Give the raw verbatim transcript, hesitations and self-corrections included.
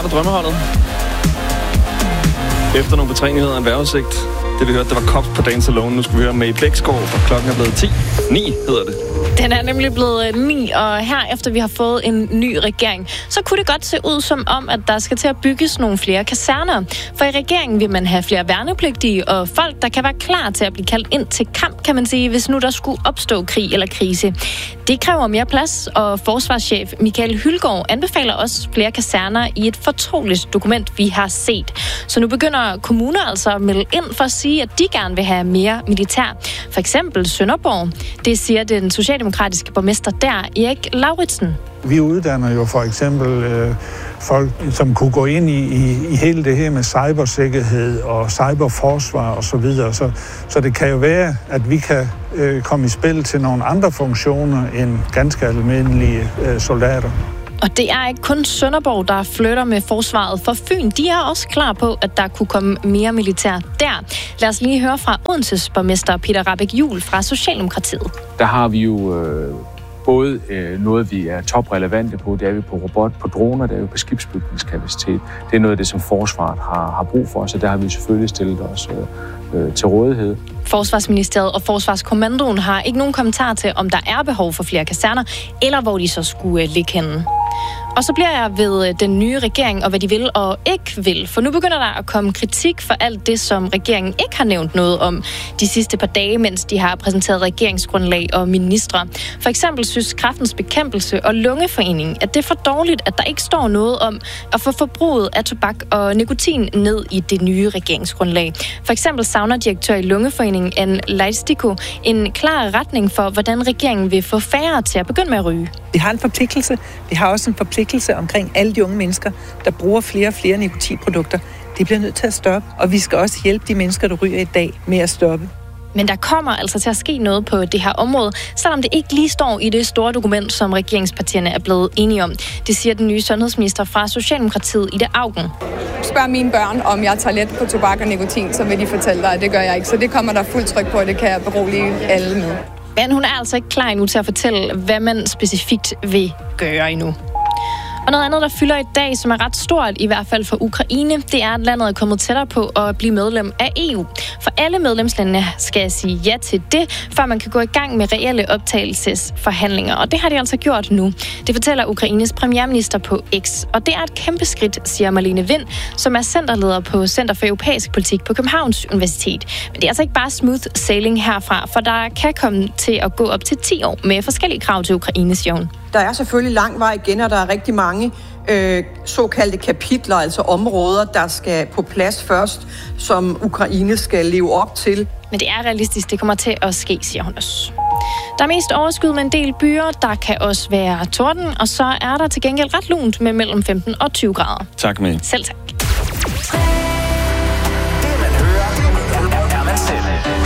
fra Drømmeholdet. Efter nogle betræenigheder og en vejrudsigt. Det vi hørte, det var Cops på Dance Alone. Nu skal vi høre May Bæksgaard, for klokken er blevet ti. ni hedder det. Den er nemlig blevet ni, og her efter vi har fået en ny regering, så kunne det godt se ud som om, at der skal til at bygges nogle flere kaserner. For i regeringen vil man have flere værnepligtige og folk, der kan være klar til at blive kaldt ind til kamp, kan man sige, hvis nu der skulle opstå krig eller krise. Det kræver mere plads, og forsvarschef Michael Hylgaard anbefaler også flere kaserner i et fortroligt dokument, vi har set. Så nu begynder kommuner altså at melde ind for at sige, at de gerne vil have mere militær. For eksempel Sønderborg. Det siger den socialdemokratiske borgmester der, Erik Lauritsen. Vi uddanner jo for eksempel øh, folk, som kunne gå ind i, i, i hele det her med cybersikkerhed og cyberforsvar og så videre. Så, så det kan jo være, at vi kan øh, komme i spil til nogle andre funktioner end ganske almindelige øh, soldater. Og det er ikke kun Sønderborg, der flytter med forsvaret for Fyn. De er også klar på, at der kunne komme mere militær der. Lad os lige høre fra Odenses borgmester Peter Rahbæk Juhl fra Socialdemokratiet. Der har vi jo øh, både øh, noget, vi er toprelevante på, det er vi på robot, på droner, det er vi på skibsbygningskapacitet. Det er noget af det, som forsvaret har, har brug for, så der har vi selvfølgelig stillet os øh, øh, til rådighed. Forsvarsministeriet og Forsvarskommandoen har ikke nogen kommentar til, om der er behov for flere kaserner, eller hvor de så skulle øh, ligge henne. Og så bliver jeg ved den nye regering og hvad de vil og ikke vil. For nu begynder der at komme kritik for alt det, som regeringen ikke har nævnt noget om de sidste par dage, mens de har præsenteret regeringsgrundlag og ministre. For eksempel synes Kræftens Bekæmpelse og Lungeforeningen, at det er for dårligt, at der ikke står noget om at få forbruget af tobak og nikotin ned i det nye regeringsgrundlag. For eksempel savner direktør i Lungeforeningen Anne Leistiko en klar retning for, hvordan regeringen vil få færre til at begynde med at ryge. Vi har en forpligtelse. Vi har også en forpligtelse omkring alle de unge mennesker, der bruger flere og flere nikotinprodukter. Det bliver nødt til at stoppe, og vi skal også hjælpe de mennesker, der ryger i dag, med at stoppe. Men der kommer altså til at ske noget på det her område, selvom det ikke lige står i det store dokument, som regeringspartierne er blevet enige om. Det siger den nye sundhedsminister fra Socialdemokratiet, Ida Auken. Spørg mine børn, om jeg tager let på tobak og nikotin, så vil de fortælle dig, at det gør jeg ikke. Så det kommer der fuldt tryk på, og det kan jeg berolige alle med. Men hun er altså ikke klar endnu til at fortælle, hvad man specifikt vil gøre endnu. Og noget andet, der fylder i dag, som er ret stort, i hvert fald for Ukraine, det er, at landet er kommet tættere på at blive medlem af E U. For alle medlemslandene skal sige ja til det, før man kan gå i gang med reelle optagelsesforhandlinger. Og det har de altså gjort nu. Det fortæller Ukraines premierminister på X. Og det er et kæmpe skridt, siger Marlene Vind, som er centerleder på Center for Europæisk Politik på Københavns Universitet. Men det er altså ikke bare smooth sailing herfra, for der kan komme til at gå op til ti år med forskellige krav til Ukraines jævn. Der er selvfølgelig lang vej igen, og der er rigtig mange øh, såkaldte kapitler, altså områder, der skal på plads først, som Ukraine skal leve op til. Men det er realistisk, det kommer til at ske, siger hun også. Der er mest overskyet med en del byer, der kan også være torden, og så er der til gengæld ret lunt med mellem femten og tyve grader. Tak med. Selv tak. Det man hører, er man selv.